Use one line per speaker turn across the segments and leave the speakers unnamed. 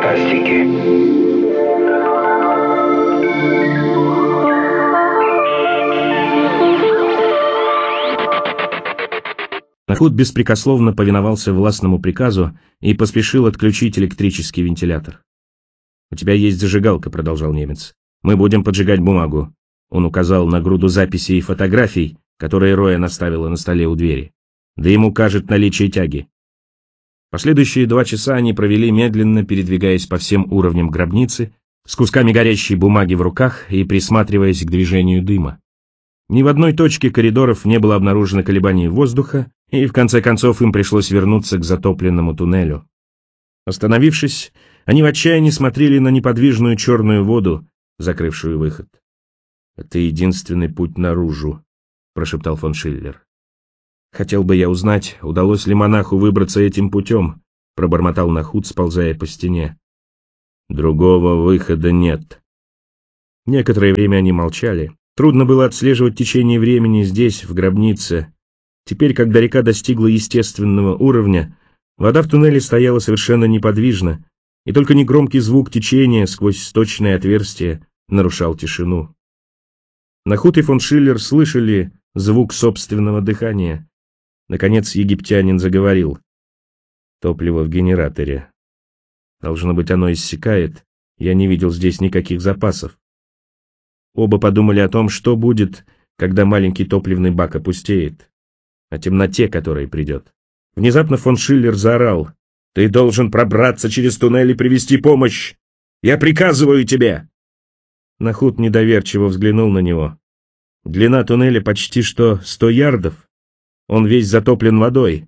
фантастики.
Нахут беспрекословно повиновался властному приказу и поспешил отключить электрический вентилятор. «У тебя есть зажигалка», — продолжал немец. «Мы будем поджигать бумагу». Он указал на груду записей и фотографий, которые Роя наставила на столе у двери. «Да ему кажет наличие тяги». Последующие 2 часа они провели, медленно передвигаясь по всем уровням гробницы, с кусками горящей бумаги в руках и присматриваясь к движению дыма. Ни в одной точке коридоров не было обнаружено колебаний воздуха, и в конце концов им пришлось вернуться к затопленному туннелю. Остановившись, они в отчаянии смотрели на неподвижную черную воду, закрывшую выход. «Это единственный путь наружу», — прошептал фон Шиллер. «Хотел бы я узнать, удалось ли монаху выбраться этим путем», — пробормотал Нахут, сползая по стене. «Другого выхода нет». Некоторое время они молчали. Трудно было отслеживать течение времени здесь, в гробнице. Теперь, когда река достигла естественного уровня, вода в туннеле стояла совершенно неподвижно, и только негромкий звук течения сквозь сточное отверстие нарушал тишину. Нахут и фон Шиллер слышали звук собственного дыхания. Наконец египтянин заговорил. «Топливо в генераторе. Должно быть, оно иссякает. Я не видел здесь никаких запасов». Оба подумали о том, что будет, когда маленький топливный бак опустеет, о темноте, которая придет. Внезапно фон Шиллер заорал: «Ты должен пробраться через туннель и привести помощь! Я приказываю тебе!» Нахут недоверчиво взглянул на него. Длина туннеля почти что 100 ярдов. Он весь затоплен водой.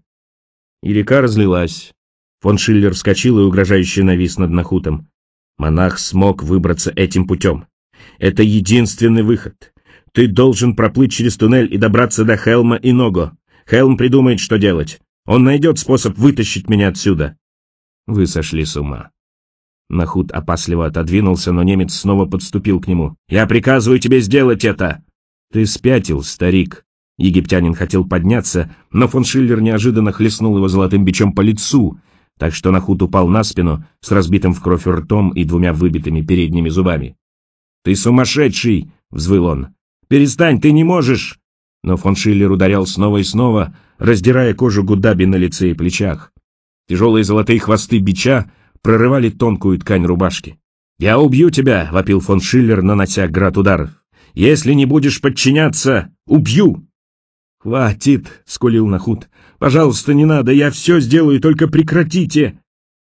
И река разлилась. Фон Шиллер вскочил и угрожающе навис над Нахутом. «Монах смог выбраться этим путем. Это единственный выход. Ты должен проплыть через туннель и добраться до Хелма и Ного. Хелм придумает, что делать. Он найдет способ вытащить меня отсюда». «Вы сошли с ума». Нахут опасливо отодвинулся, но немец снова подступил к нему. «Я приказываю тебе сделать это!» «Ты спятил, старик». Египтянин хотел подняться, но фон Шиллер неожиданно хлестнул его золотым бичом по лицу, так что Нахут упал на спину с разбитым в кровь ртом и 2 выбитыми передними зубами. «Ты сумасшедший!» — взвыл он. «Перестань, ты не можешь!» Но фон Шиллер ударял снова и снова, раздирая кожу Гудаби на лице и плечах. Тяжелые золотые хвосты бича прорывали тонкую ткань рубашки. «Я убью тебя!» — вопил фон Шиллер, нанося град ударов. «Если не будешь подчиняться, убью!» «Хватит!» — скулил Нахут. «Пожалуйста, не надо, я все сделаю, только прекратите!»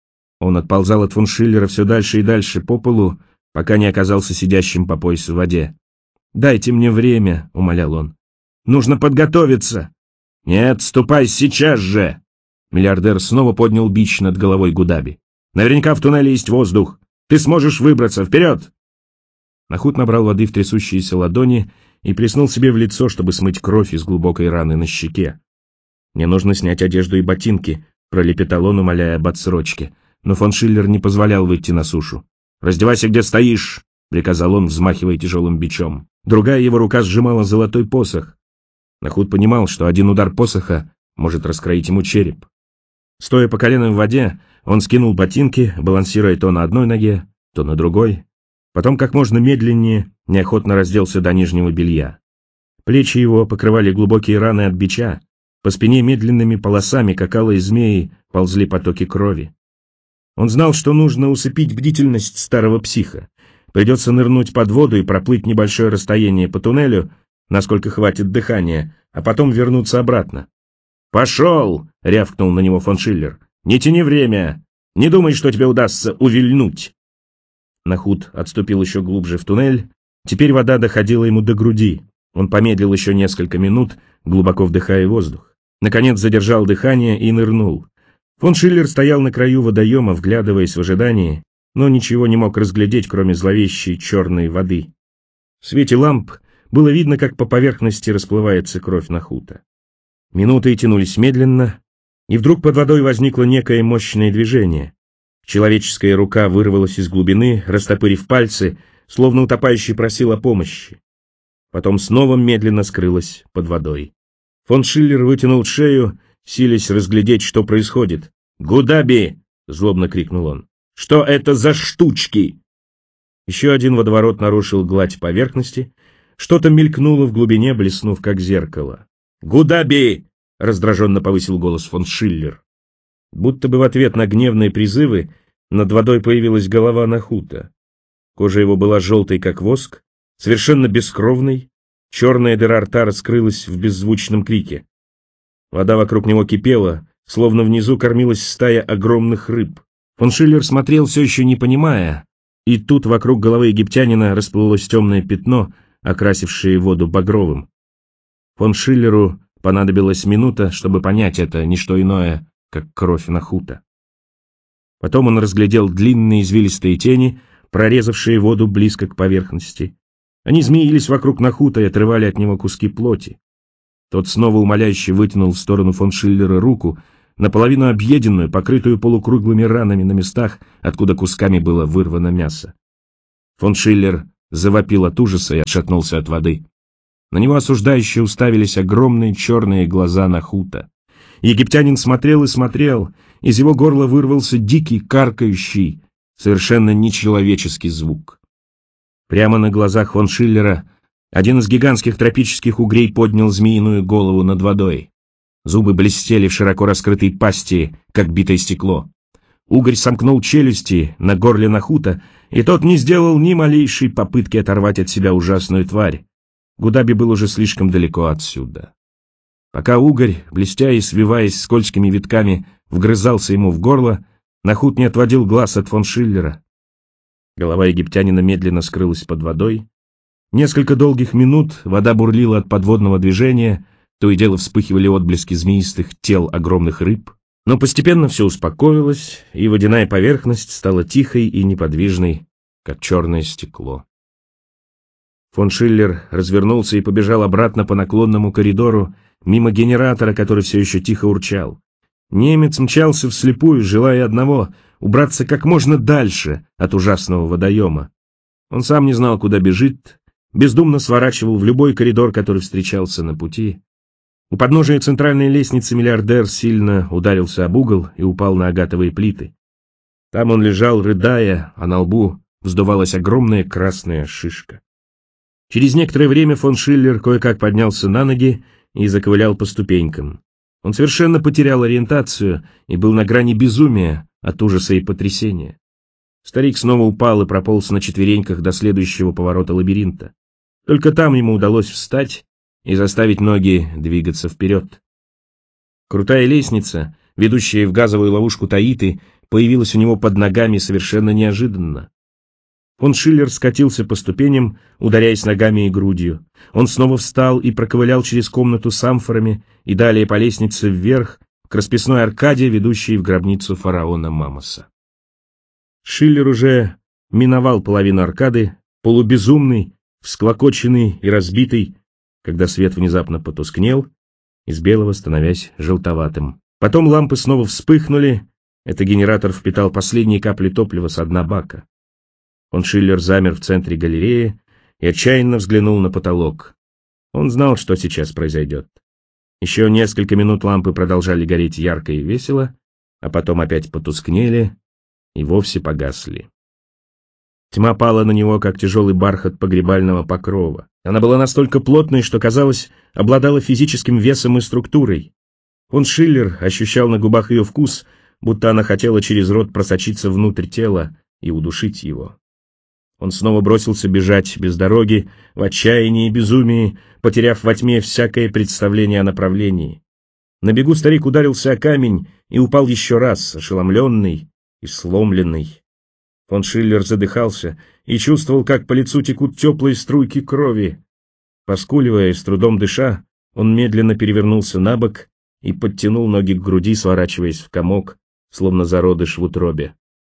Он отползал от фон Шиллера все дальше и дальше по полу, пока не оказался сидящим по пояс в воде. «Дайте мне время», — умолял он. «Нужно подготовиться». «Нет, ступай сейчас же!» Миллиардер снова поднял бич над головой Гудаби. «Наверняка в туннеле есть воздух. Ты сможешь выбраться. Вперед!» Нахут набрал воды в трясущиеся ладони и плеснул себе в лицо, чтобы смыть кровь из глубокой раны на щеке. «Мне нужно снять одежду и ботинки», — пролепетал он, умоляя об отсрочке. Но фон Шиллер не позволял выйти на сушу. «Раздевайся, где стоишь!» — приказал он, взмахивая тяжелым бичом. Другая его рука сжимала золотой посох. Нахут понимал, что один удар посоха может раскроить ему череп. Стоя по колено в воде, он скинул ботинки, балансируя то на одной ноге, то на другой. Потом как можно медленнее, неохотно разделся до нижнего белья. Плечи его покрывали глубокие раны от бича. По спине медленными полосами, как алые змеи, ползли потоки крови. Он знал, что нужно усыпить бдительность старого психа. Придется нырнуть под воду и проплыть небольшое расстояние по туннелю, насколько хватит дыхания, а потом вернуться обратно. «Пошел!» — рявкнул на него фон Шиллер. «Не тяни время! Не думай, что тебе удастся увильнуть!» Нахут отступил еще глубже в туннель. Теперь вода доходила ему до груди. Он помедлил еще несколько минут, глубоко вдыхая воздух. Наконец задержал дыхание и нырнул. Фон Шиллер стоял на краю водоема, вглядываясь в ожидании, но ничего не мог разглядеть, кроме зловещей черной воды. В свете ламп было видно, как по поверхности расплывается кровь Нахута. Минуты тянулись медленно, и вдруг под водой возникло некое мощное движение. Человеческая рука вырвалась из глубины, растопырив пальцы, словно утопающий просил о помощи. Потом снова медленно скрылась под водой. Фон Шиллер вытянул шею, силясь разглядеть, что происходит. «Гудаби!» — злобно крикнул он. Что это за штучки?» Еще один водоворот нарушил гладь поверхности. Что-то мелькнуло в глубине, блеснув как зеркало. «Гудаби!» — раздраженно повысил голос фон Шиллер. Будто бы в ответ на гневные призывы над водой появилась голова Нахута. Кожа его была желтой, как воск, совершенно бескровной, черная дыра рта раскрылась в беззвучном крике. Вода вокруг него кипела, словно внизу кормилась стая огромных рыб. Фон Шиллер смотрел, все еще не понимая, и тут вокруг головы египтянина расплылось темное пятно, окрасившее воду багровым. Фон Шиллеру понадобилась минута, чтобы понять это, не что иное, как кровь Нахута. Потом он разглядел длинные извилистые тени, прорезавшие воду близко к поверхности. Они змеились вокруг Нахута и отрывали от него куски плоти. Тот снова умоляюще вытянул в сторону фон Шиллера руку, наполовину объеденную, покрытую полукруглыми ранами на местах, откуда кусками было вырвано мясо. Фон Шиллер завопил от ужаса и отшатнулся от воды. На него осуждающе уставились огромные черные глаза Нахута. Египтянин смотрел и смотрел, из его горла вырвался дикий, каркающий, совершенно нечеловеческий звук. Прямо на глазах фон Шиллера один из гигантских тропических угрей поднял змеиную голову над водой. Зубы блестели в широко раскрытой пасти, как битое стекло. Угорь сомкнул челюсти на горле Нахута, и тот не сделал ни малейшей попытки оторвать от себя ужасную тварь. Гудаби был уже слишком далеко отсюда. Пока угорь, блестя и свиваясь скользкими витками, вгрызался ему в горло, Нахут не отводил глаз от фон Шиллера. Голова египтянина медленно скрылась под водой. Несколько долгих минут вода бурлила от подводного движения, то и дело вспыхивали отблески змеистых тел огромных рыб, но постепенно все успокоилось, и водяная поверхность стала тихой и неподвижной, как черное стекло. Фон Шиллер развернулся и побежал обратно по наклонному коридору, мимо генератора, который все еще тихо урчал. Немец мчался вслепую, желая одного — убраться как можно дальше от ужасного водоема. Он сам не знал, куда бежит, бездумно сворачивал в любой коридор, который встречался на пути. У подножия центральной лестницы миллиардер сильно ударился об угол и упал на агатовые плиты. Там он лежал, рыдая, а на лбу вздувалась огромная красная шишка. Через некоторое время фон Шиллер кое-как поднялся на ноги и заковылял по ступенькам. Он совершенно потерял ориентацию и был на грани безумия от ужаса и потрясения. Старик снова упал и прополз на четвереньках до следующего поворота лабиринта. Только там ему удалось встать и заставить ноги двигаться вперед. Крутая лестница, ведущая в газовую ловушку Таиты, появилась у него под ногами совершенно неожиданно. Фон Шиллер скатился по ступеням, ударяясь ногами и грудью. Он снова встал и проковылял через комнату с амфорами и далее по лестнице вверх к расписной аркаде, ведущей в гробницу фараона Мамоса. Шиллер уже миновал половину аркады, полубезумный, всклокоченный и разбитый, когда свет внезапно потускнел, из белого становясь желтоватым. Потом лампы снова вспыхнули, это генератор впитал последние капли топлива с дна бака. Фон Шиллер замер в центре галереи и отчаянно взглянул на потолок. Он знал, что сейчас произойдет. Еще несколько минут лампы продолжали гореть ярко и весело, а потом опять потускнели и вовсе погасли. Тьма пала на него, как тяжелый бархат погребального покрова. Она была настолько плотной, что, казалось, обладала физическим весом и структурой. Фон Шиллер ощущал на губах ее вкус, будто она хотела через рот просочиться внутрь тела и удушить его. Он снова бросился бежать без дороги, в отчаянии и безумии, потеряв во тьме всякое представление о направлении. На бегу старик ударился о камень и упал еще раз, ошеломленный и сломленный. Фон Шиллер задыхался и чувствовал, как по лицу текут теплые струйки крови. Поскуливая и с трудом дыша, он медленно перевернулся на бок и подтянул ноги к груди, сворачиваясь в комок, словно зародыш в утробе.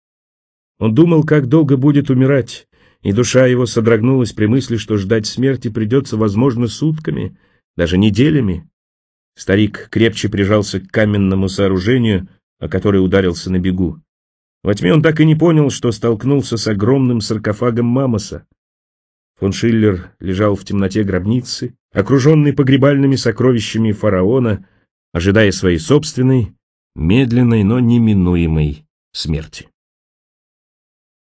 Он думал, как долго будет умирать, и душа его содрогнулась при мысли, что ждать смерти придется, возможно, сутками, даже неделями. Старик крепче прижался к каменному сооружению, о которое ударился на бегу. Во тьме он так и не понял, что столкнулся с огромным саркофагом Мамоса. Фон Шиллер лежал в темноте гробницы, окруженный погребальными сокровищами фараона, ожидая своей собственной, медленной, но неминуемой смерти.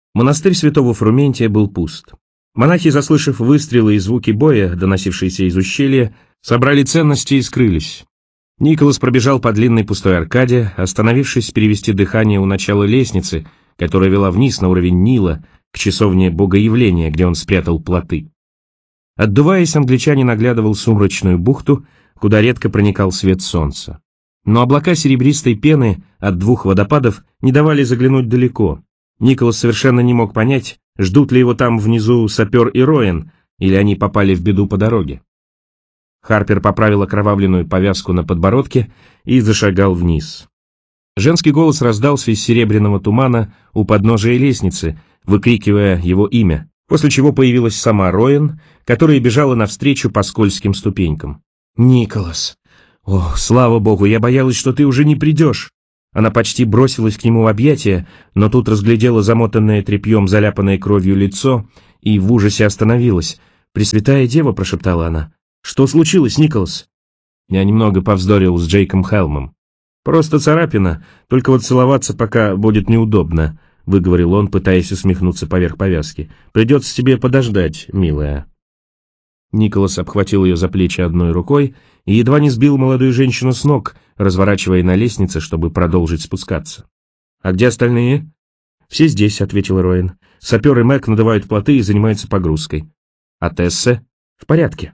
Монастырь святого Фрументия был пуст. Монахи, заслышав выстрелы и звуки боя, доносившиеся из ущелья, собрали ценности и скрылись. Николас пробежал по длинной пустой аркаде, остановившись перевести дыхание у начала лестницы, которая вела вниз на уровень Нила, к часовне Богоявления, где он спрятал плоты. Отдуваясь, англичанин оглядывал сумрачную бухту, куда редко проникал свет солнца. Но облака серебристой пены от двух водопадов не давали заглянуть далеко. Николас совершенно не мог понять, ждут ли его там внизу сапер и Роэн, или они попали в беду по дороге. Харпер поправил окровавленную повязку на подбородке и зашагал вниз. Женский голос раздался из серебряного тумана у подножия лестницы, выкрикивая его имя, после чего появилась сама Роэн, которая бежала навстречу по скользким ступенькам. «Николас! О, слава богу, я боялась, что ты уже не придешь!» Она почти бросилась к нему в объятия, но тут разглядела замотанное тряпьем, заляпанное кровью лицо и в ужасе остановилась. «Пресвятая Дева!» — прошептала она. «Что случилось, Николас?» Я немного повздорил с Джейком Хелмом. «Просто царапина, только вот целоваться пока будет неудобно», — выговорил он, пытаясь усмехнуться поверх повязки. «Придется тебе подождать, милая». Николас обхватил ее за плечи одной рукой и едва не сбил молодую женщину с ног, разворачивая на лестнице, чтобы продолжить спускаться. «А где остальные?» «Все здесь», — ответил Роэн. «Сапер и Мэг надувают плоты и занимаются погрузкой». «А Тесса?» «В порядке».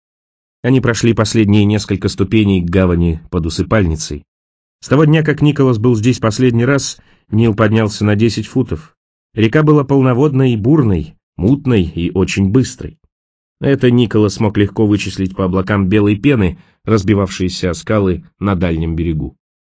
Они прошли последние несколько ступеней к гавани под усыпальницей. С того дня, как Николас был здесь последний раз, Нил поднялся на 10 футов. Река была полноводной и бурной, мутной и очень быстрой. Это Николас смог легко вычислить по облакам белой пены, разбивавшиеся о скалы на дальнем берегу.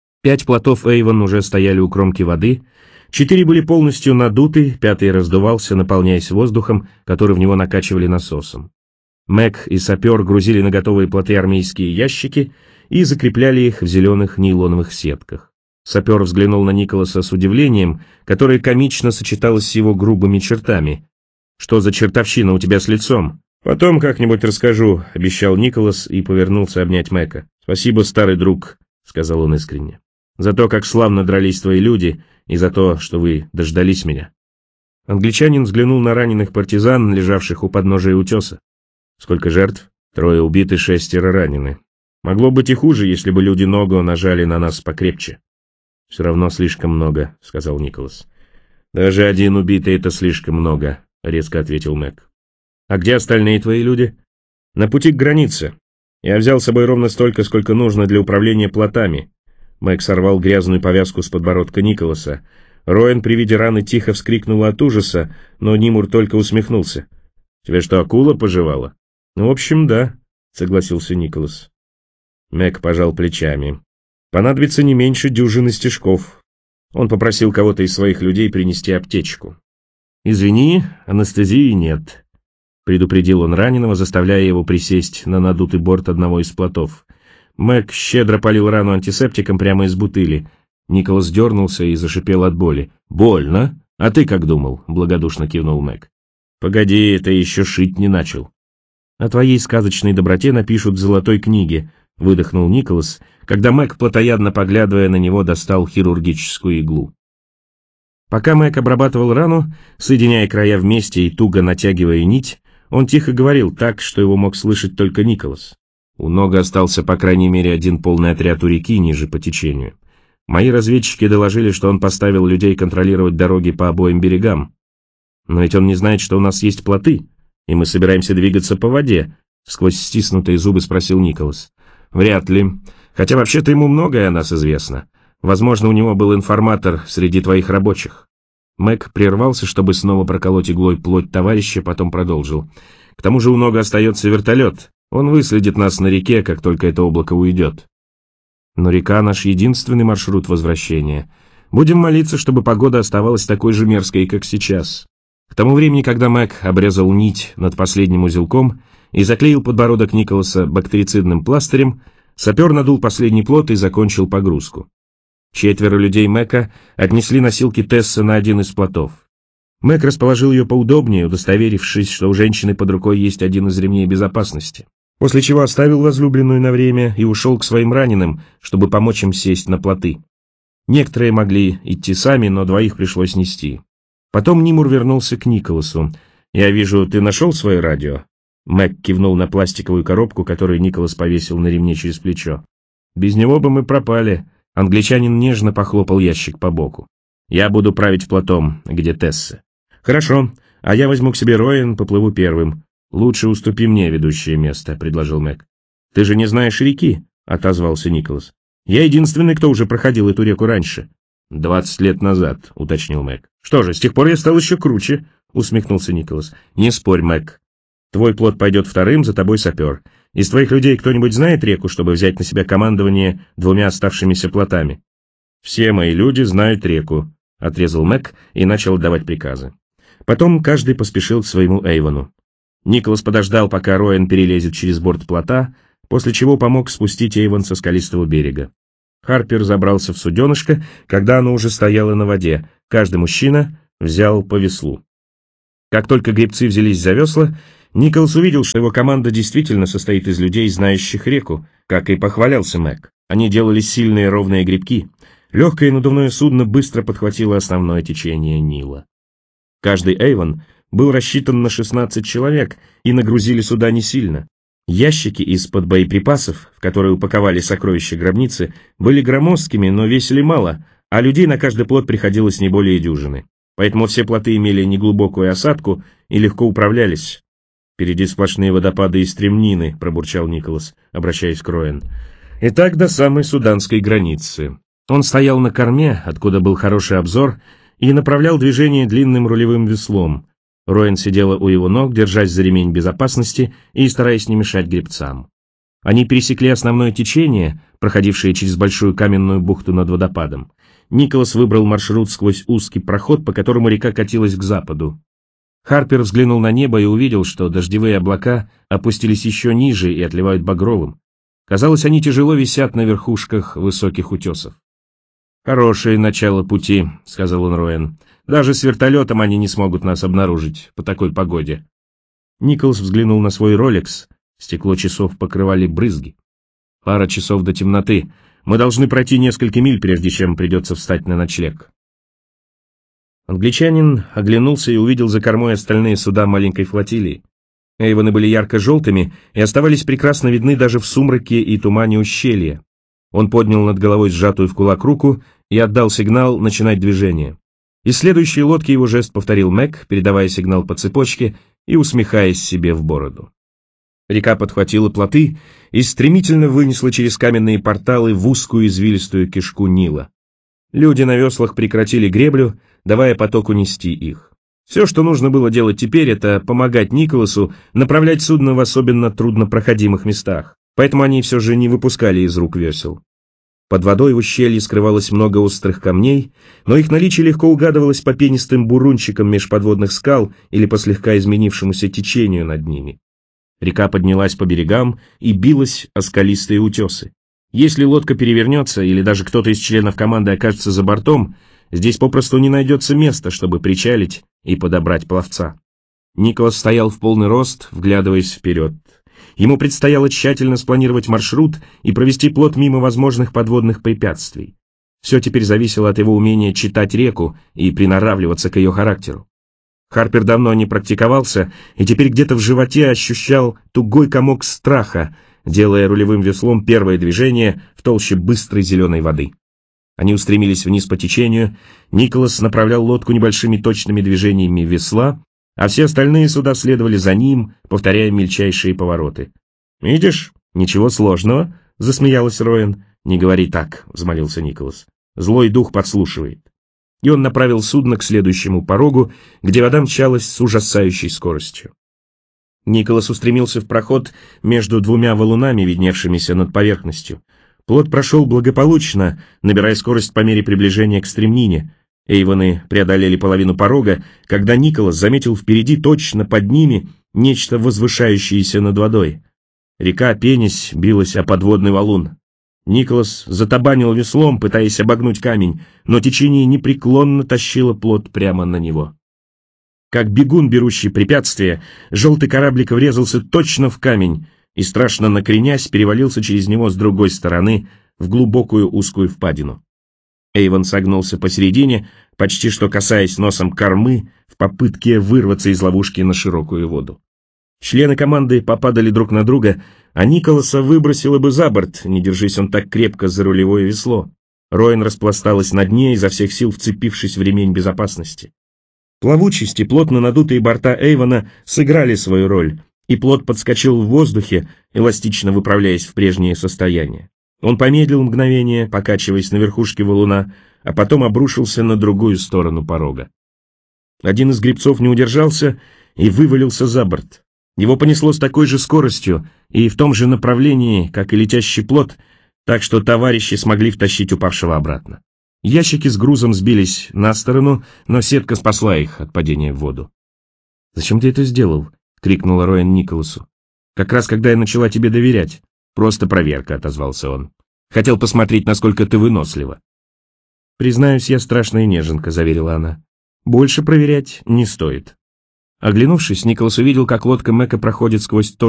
5 плотов Эйвон уже стояли у кромки воды, 4 были полностью надуты, 5-й раздувался, наполняясь воздухом, который в него накачивали насосом. Мэг и сапер грузили на готовые плоты армейские ящики и закрепляли их в зеленых нейлоновых сетках. Сапер взглянул на Николаса с удивлением, которое комично сочеталось с его грубыми чертами. «Что за чертовщина у тебя с лицом?» «Потом как-нибудь расскажу», — обещал Николас и повернулся обнять Мэка. «Спасибо, старый друг», — сказал он искренне, — «за то, как славно дрались твои люди, и за то, что вы дождались меня». Англичанин взглянул на раненых партизан, лежавших у подножия утеса. «Сколько жертв? 3 убиты, 6 ранены. Могло быть и хуже, если бы люди ногу нажали на нас покрепче». «Все равно слишком много», — сказал Николас. «Даже 1 убитый — это слишком много», — резко ответил Мэг. «А где остальные твои люди?» «На пути к границе. Я взял с собой ровно столько, сколько нужно для управления плотами». Мэг сорвал грязную повязку с подбородка Николаса. Роэн при виде раны тихо вскрикнула от ужаса, но Нимур только усмехнулся. «Тебе что, акула пожевала?» «Ну, в общем, да», — согласился Николас. Мэг пожал плечами. «Понадобится не меньше дюжины стежков». Он попросил кого-то из своих людей принести аптечку. «Извини, анестезии нет», — предупредил он раненого, заставляя его присесть на надутый борт одного из плотов. Мэг щедро полил рану антисептиком прямо из бутыли. Николас дернулся и зашипел от боли. «Больно? А ты как думал?» — благодушно кивнул Мэг. «Погоди, это еще шить не начал». «О твоей сказочной доброте напишут в золотой книге», — выдохнул Николас, когда Мэг, плотоядно поглядывая на него, достал хирургическую иглу. Пока Мэг обрабатывал рану, соединяя края вместе и туго натягивая нить, он тихо говорил так, что его мог слышать только Николас. У Нога остался по крайней мере 1 полный отряд у реки ниже по течению. Мои разведчики доложили, что он поставил людей контролировать дороги по обоим берегам. Но ведь он не знает, что у нас есть плоты, и мы собираемся двигаться по воде, — сквозь стиснутые зубы спросил Николас. «Вряд ли. Хотя вообще-то ему многое о нас известно. Возможно, у него был информатор среди твоих рабочих». Мэг прервался, чтобы снова проколоть иглой плоть товарища, потом продолжил. «К тому же у Нога остается вертолет. Он выследит нас на реке, как только это облако уйдет». «Но река — наш единственный маршрут возвращения. Будем молиться, чтобы погода оставалась такой же мерзкой, как сейчас». К тому времени, когда Мэг обрезал нить над последним узелком и заклеил подбородок Николаса бактерицидным пластырем, сапер надул последний плот и закончил погрузку. 4 людей Мэка отнесли носилки Тессы на один из плотов. Мэг расположил ее поудобнее, удостоверившись, что у женщины под рукой есть один из ремней безопасности, после чего оставил возлюбленную на время и ушел к своим раненым, чтобы помочь им сесть на плоты. Некоторые могли идти сами, но 2 пришлось нести. Потом Нимур вернулся к Николасу. «Я вижу, ты нашел свое радио?» Мэг кивнул на пластиковую коробку, которую Николас повесил на ремне через плечо. «Без него бы мы пропали». Англичанин нежно похлопал ящик по боку. «Я буду править плотом, где Тесса». «Хорошо, а я возьму к себе Роэн, поплыву первым». «Лучше уступи мне ведущее место», — предложил Мэг. «Ты же не знаешь реки», — отозвался Николас. «Я единственный, кто уже проходил эту реку раньше». 20 лет назад», — уточнил Мэг. «Что же, с тех пор я стал еще круче», — усмехнулся Николас. «Не спорь, Мэг. Твой плот пойдет вторым, за тобой сапер. Из твоих людей кто-нибудь знает реку, чтобы взять на себя командование 2 оставшимися плотами?» «Все мои люди знают реку», — отрезал Мэг и начал отдавать приказы. Потом каждый поспешил к своему Эйвону. Николас подождал, пока Роэн перелезет через борт плота, после чего помог спустить Эйвон со скалистого берега. Харпер забрался в суденышко, когда оно уже стояло на воде. Каждый мужчина взял по веслу. Как только гребцы взялись за весла, Николас увидел, что его команда действительно состоит из людей, знающих реку, как и похвалялся Мэг. Они делали сильные ровные гребки. Легкое надувное судно быстро подхватило основное течение Нила. Каждый Эйвон был рассчитан на 16 человек, и нагрузили суда не сильно. Ящики из-под боеприпасов, в которые упаковали сокровища гробницы, были громоздкими, но весили мало, а людей на каждый плот приходилось не более дюжины. Поэтому все плоты имели неглубокую осадку и легко управлялись. «Впереди сплошные водопады и стремнины», — пробурчал Николас, обращаясь к Роэн. «И так до самой суданской границы». Он стоял на корме, откуда был хороший обзор, и направлял движение длинным рулевым веслом. Роэн сидела у его ног, держась за ремень безопасности и стараясь не мешать гребцам. Они пересекли основное течение, проходившее через большую каменную бухту над водопадом. Николас выбрал маршрут сквозь узкий проход, по которому река катилась к западу. Харпер взглянул на небо и увидел, что дождевые облака опустились еще ниже и отливают багровым. Казалось, они тяжело висят на верхушках высоких утесов. «Хорошее начало пути», — сказал он Роэн. «Даже с вертолетом они не смогут нас обнаружить по такой погоде». Николас взглянул на свой Ролекс. Стекло часов покрывали брызги. «Пара часов до темноты. Мы должны пройти несколько миль, прежде чем придется встать на ночлег». Англичанин оглянулся и увидел за кормой остальные суда маленькой флотилии. Эйвоны были ярко-желтыми и оставались прекрасно видны даже в сумраке и тумане ущелья. Он поднял над головой сжатую в кулак руку и отдал сигнал начинать движение. Из следующей лодки его жест повторил Мэг, передавая сигнал по цепочке и усмехаясь себе в бороду. Река подхватила плоты и стремительно вынесла через каменные порталы в узкую извилистую кишку Нила. Люди на веслах прекратили греблю, давая потоку нести их. Все, что нужно было делать теперь, это помогать Николасу направлять судно в особенно труднопроходимых местах, поэтому они все же не выпускали из рук весел. Под водой в ущелье скрывалось много острых камней, но их наличие легко угадывалось по пенистым бурунчикам меж подводных скал или по слегка изменившемуся течению над ними. Река поднялась по берегам и билась о скалистые утесы. Если лодка перевернется или даже кто-то из членов команды окажется за бортом, здесь попросту не найдется места, чтобы причалить и подобрать пловца. Николас стоял в полный рост, вглядываясь вперед. Ему предстояло тщательно спланировать маршрут и провести плот мимо возможных подводных препятствий. Все теперь зависело от его умения читать реку и приноравливаться к ее характеру. Харпер давно не практиковался и теперь где-то в животе ощущал тугой комок страха, делая рулевым веслом первое движение в толще быстрой зеленой воды. Они устремились вниз по течению, Николас направлял лодку небольшими точными движениями весла, а все остальные суда следовали за ним, повторяя мельчайшие повороты. «Видишь, ничего сложного», — засмеялась Роэн. «Не говори так», — взмолился Николас. «Злой дух подслушивает». И он направил судно к следующему порогу, где вода мчалась с ужасающей скоростью. Николас устремился в проход между 2 валунами, видневшимися над поверхностью. Плот прошел благополучно, набирая скорость по мере приближения к стремнине. Эйвоны преодолели половину порога, когда Николас заметил впереди, точно под ними, нечто возвышающееся над водой. Река, пенясь, билась о подводный валун. Николас затабанил веслом, пытаясь обогнуть камень, но течение непреклонно тащило плот прямо на него. Как бегун, берущий препятствие, желтый кораблик врезался точно в камень и, страшно накренясь, перевалился через него с другой стороны в глубокую узкую впадину. Эйвон согнулся посередине, почти что касаясь носом кормы в попытке вырваться из ловушки на широкую воду. Члены команды попадали друг на друга, а Николаса выбросило бы за борт, не держись он так крепко за рулевое весло. Роэн распласталась на дне, изо всех сил вцепившись в ремень безопасности. Плавучесть и плотно надутые борта Эйвона сыграли свою роль, и плот подскочил в воздухе, эластично выправляясь в прежнее состояние. Он помедлил мгновение, покачиваясь на верхушке валуна, а потом обрушился на другую сторону порога. Один из гребцов не удержался и вывалился за борт. Его понесло с такой же скоростью и в том же направлении, как и летящий плот, так что товарищи смогли втащить упавшего обратно. Ящики с грузом сбились на сторону, но сетка спасла их от падения в воду. «Зачем ты это сделал?» — крикнула Роэн Николасу. «Как раз когда я начала тебе доверять». «Просто проверка», — отозвался он. «Хотел посмотреть, насколько ты вынослива». «Признаюсь, я страшная неженка», — заверила она. «Больше проверять не стоит». Оглянувшись, Николас увидел, как лодка Мэка проходит сквозь